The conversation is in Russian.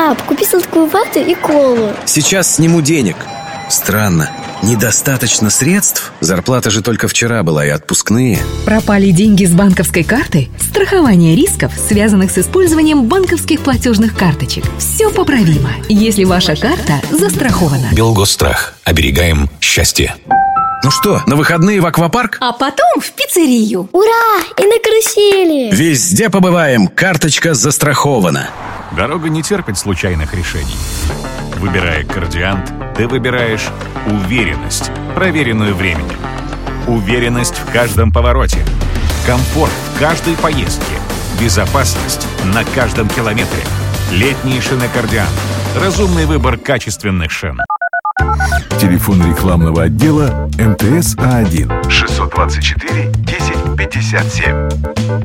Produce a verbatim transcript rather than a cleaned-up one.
Пап, купи сладкую вату и колу. Сейчас сниму денег. Странно, недостаточно средств? Зарплата же только вчера была и отпускные. Пропали деньги с банковской карты? Страхование рисков, связанных с использованием банковских платежных карточек. Все поправимо, если ваша карта застрахована. Белгосстрах. Оберегаем счастье. Ну что, на выходные в аквапарк? А потом в пиццерию. Ура! И на карусели. Везде побываем, карточка застрахована. Дорога не терпит случайных решений. Выбирая Кардиант, ты выбираешь уверенность, проверенную временем. Уверенность в каждом повороте. Комфорт в каждой поездке. Безопасность на каждом километре. Летние шины Кардиант. Разумный выбор качественных шин. Телефон рекламного отдела эм тэ эс А один шестьсот двадцать четыре десять пятьдесят семь.